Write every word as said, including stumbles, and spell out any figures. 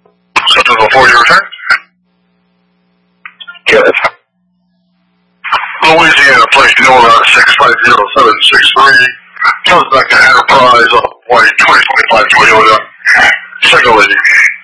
Something before your return? Yes. Louisiana plate Nora six five zero seven six three comes back to Enterprise on white twenty twenty-five Toyota. Single lady.